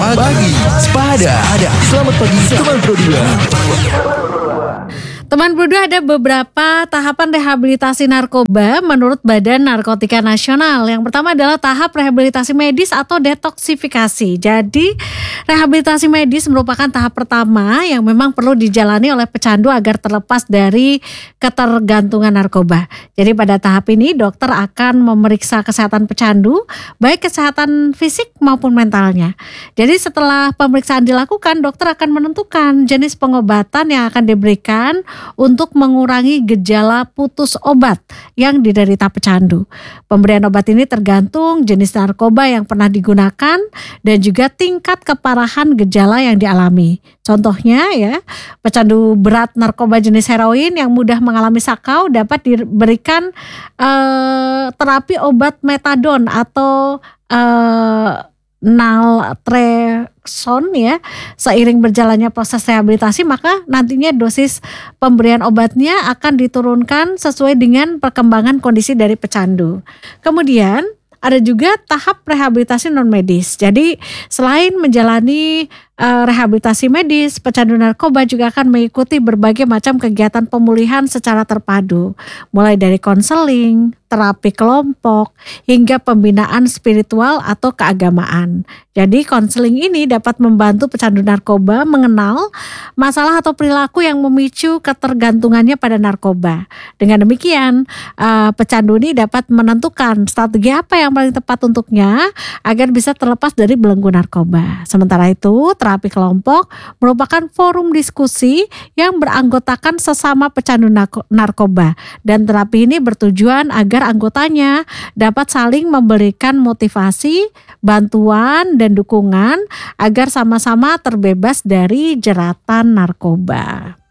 Pagi Sepada. Selamat pagi teman Pro 2. Teman Pro 2, ada beberapa tahapan rehabilitasi narkoba menurut Badan Narkotika Nasional. Yang pertama adalah tahap rehabilitasi medis atau detoksifikasi. Jadi rehabilitasi medis merupakan tahap pertama yang memang perlu dijalani oleh pecandu agar terlepas dari ketergantungan narkoba. Jadi pada tahap ini dokter akan memeriksa kesehatan pecandu, baik kesehatan fisik maupun mentalnya. Jadi setelah pemeriksaan dilakukan, dokter akan menentukan jenis pengobatan yang akan diberikan untuk mengurangi gejala putus obat yang diderita pecandu. Pemberian obat ini tergantung jenis narkoba yang pernah digunakan dan juga tingkat keparahan gejala yang dialami. Contohnya ya, pecandu berat narkoba jenis heroin yang mudah mengalami sakau dapat diberikan terapi obat metadon atau naltrexone ya. Seiring berjalannya proses rehabilitasi, maka nantinya dosis pemberian obatnya akan diturunkan sesuai dengan perkembangan kondisi dari pecandu. Kemudian ada juga tahap rehabilitasi non medis. Jadi selain menjalani rehabilitasi medis, pecandu narkoba juga akan mengikuti berbagai macam kegiatan pemulihan secara terpadu, mulai dari konseling, terapi kelompok, hingga pembinaan spiritual atau keagamaan. Jadi konseling ini dapat membantu pecandu narkoba mengenal masalah atau perilaku yang memicu ketergantungannya pada narkoba. Dengan demikian, pecandu ini dapat menentukan strategi apa yang paling tepat untuknya agar bisa terlepas dari belenggu narkoba. Sementara itu, terapi kelompok merupakan forum diskusi yang beranggotakan sesama pecandu narkoba, dan terapi ini bertujuan agar anggotanya dapat saling memberikan motivasi, bantuan, dan dukungan agar sama-sama terbebas dari jeratan narkoba.